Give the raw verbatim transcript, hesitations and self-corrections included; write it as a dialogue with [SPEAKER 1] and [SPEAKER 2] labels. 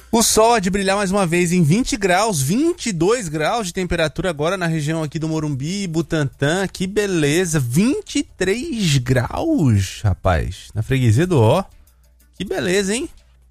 [SPEAKER 1] O sol há de brilhar mais uma vez em vinte graus, vinte e dois graus de temperatura agora na região aqui do Morumbi, Butantã, que beleza, vinte e três graus, rapaz, na freguesia do Ó, que beleza, hein?